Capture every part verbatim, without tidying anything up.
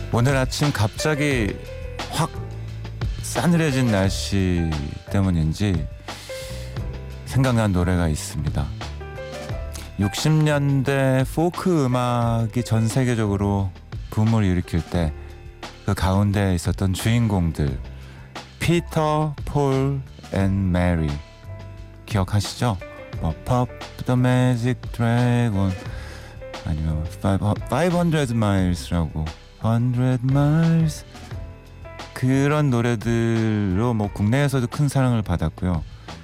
오늘 아침 갑자기 확 싸늘해진 날씨 때문인지 생각난 노래가 있습니다. 육십 년대 포크 음악이 전 세계적으로 붐을 일으킬 때 그 가운데 있었던 주인공들, 피터, 폴 앤 메리 기억하시죠? 뭐 Pop the Magic Dragon 아니면 오백 Miles라고 백 Miles 그런 노래들로 뭐 국내에서도 큰 사랑을 받았고요.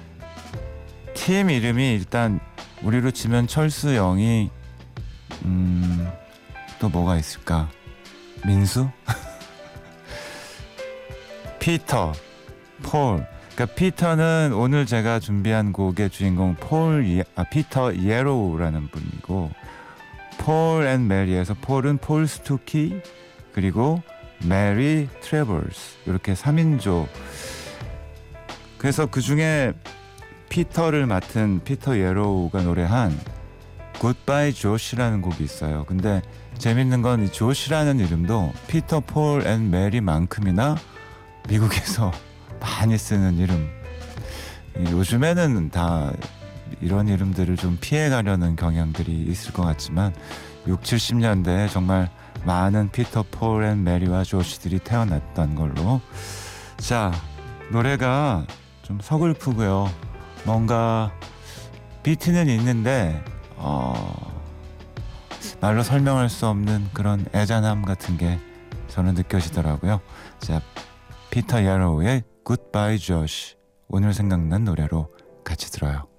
팀 이름이 일단 우리로 치면 철수 영이 음, 또 뭐가 있을까? 민수? 피터, 폴. 그러니까 피터는 오늘 제가 준비한 곡의 주인공 폴, 예, 아, 피터 예로우라는 분이고, 폴 앤 메리에서 폴은 폴 스투키 그리고 메리 트래버스 이렇게 삼인조. 그래서 그 중에 피터를 맡은 피터 예로우가 노래한 굿바이 조시라는 곡이 있어요. 근데 재밌는 건 이 조시라는 이름도 피터, 폴 앤 메리만큼이나 미국에서 많이 쓰는 이름. 요즘에는 다 이런 이름들을 좀 피해가려는 경향들이 있을 것 같지만 육십, 칠십 년대에 정말 많은 피터, 폴 앤 메리와 조시들이 태어났던 걸로. 자, 노래가 좀 서글프고요. 뭔가 비트는 있는데 어, 말로 설명할 수 없는 그런 애잔함 같은 게 저는 느껴지더라고요. 자, 피터 예로우의 Goodbye Josh 오늘 생각난 노래로 같이 들어요.